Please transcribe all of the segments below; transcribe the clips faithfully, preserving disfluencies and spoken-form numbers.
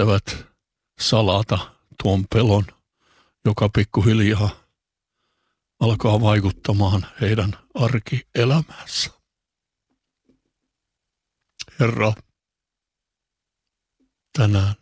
yrittävät salata tuon pelon, joka pikkuhiljaa alkaa vaikuttamaan heidän arkielämänsä. Herra, tänään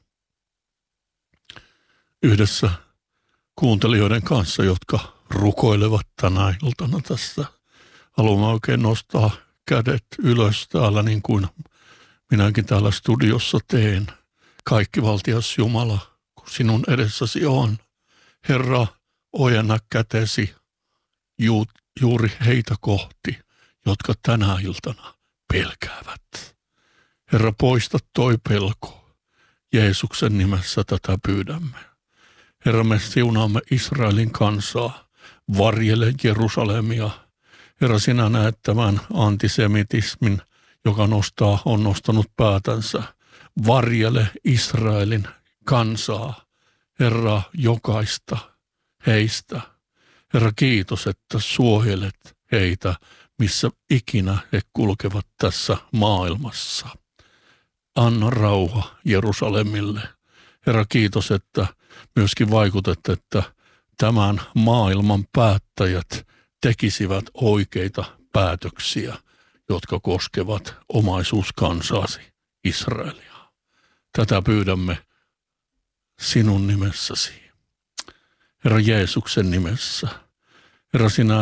yhdessä kuuntelijoiden kanssa, jotka rukoilevat tänä iltana tässä, haluamme oikein nostaa kädet ylös täällä niin kuin minäkin täällä studiossa teen. Kaikkivaltias Jumala, kun sinun edessäsi on. Herra, ojenna kätesi ju, juuri heitä kohti, jotka tänä iltana pelkäävät. Herra, poista toi pelko. Jeesuksen nimessä tätä pyydämme. Herra, me siunaamme Israelin kansaa, varjele Jerusalemia. Herra, sinä näet tämän antisemitismin, joka nostaa, on nostanut päätänsä. Varjele Israelin kansaa, Herra, jokaista heistä. Herra, kiitos, että suojelet heitä, missä ikinä he kulkevat tässä maailmassa. Anna rauha Jerusalemille. Herra, kiitos, että myöskin vaikutet, että tämän maailman päättäjät tekisivät oikeita päätöksiä, jotka koskevat omaisuuskansaasi Israelia. Tätä pyydämme sinun nimessäsi. Herra, Jeesuksen nimessä. Herra, sinä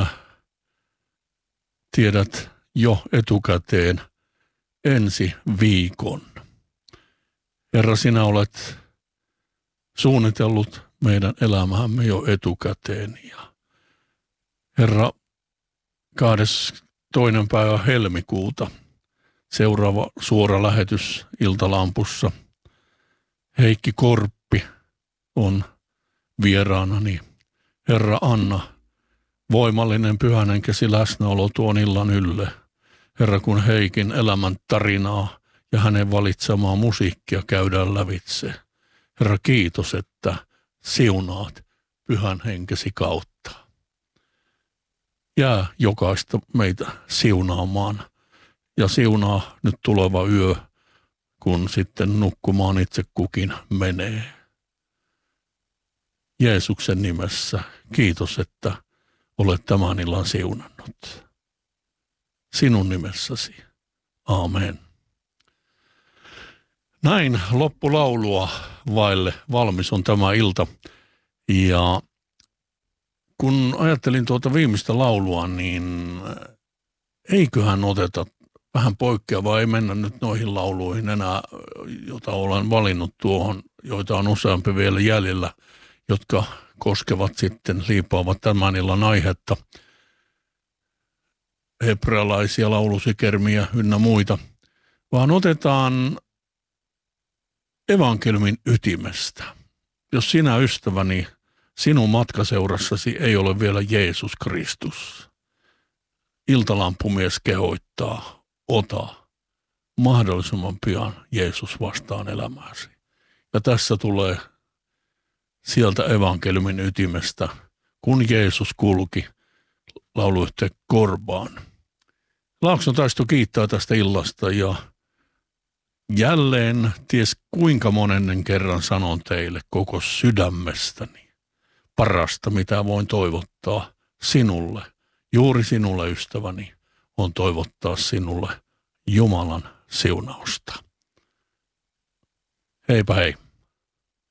tiedät jo etukäteen ensi viikon. Herra, sinä olet suunnitellut meidän elämäämme jo etukäteen. Ja Herra, kahdestoinen päivä helmikuuta seuraava suora lähetys Iltalampussa. Heikki Korppi on vieraanani. Herra, anna voimallinen pyhän henkesi läsnäolo tuon illan ylle. Herra, kun Heikin elämän tarinaa ja hänen valitsemaa musiikkia käydään lävitse. Herra, kiitos, että siunaat pyhän henkesi kautta. Jää jokaista meitä siunaamaan ja siunaa nyt tuleva yö, kun sitten nukkumaan itse kukin menee. Jeesuksen nimessä kiitos, että olet tämän illan siunannut. Sinun nimessäsi. Aamen. Näin loppulaulua vaille valmis on tämä ilta. Ja kun ajattelin tuota viimeistä laulua, niin eiköhän oteta vähän poikkeavaa, ei mennä nyt noihin lauluihin enää, jota olen valinnut tuohon, joita on useampi vielä jäljellä, jotka koskevat sitten, liipaavat tämän illan aihetta, hebrealaisia laulusikermiä ynnä muita, vaan otetaan evankeliumin ytimestä. Jos sinä, ystäväni, sinun matkaseurassasi ei ole vielä Jeesus Kristus, Iltalampumies kehoittaa, ota mahdollisimman pian Jeesus vastaan elämääsi. Ja tässä tulee sieltä evankeliumin ytimestä, kun Jeesus kulki lauluyhteen Korbaan. Laakson Taisto kiittää tästä illasta ja jälleen ties kuinka monennen kerran sanon teille koko sydämestäni parasta, mitä voin toivottaa sinulle, juuri sinulle ystäväni, on toivottaa sinulle Jumalan siunausta. Heipä hei.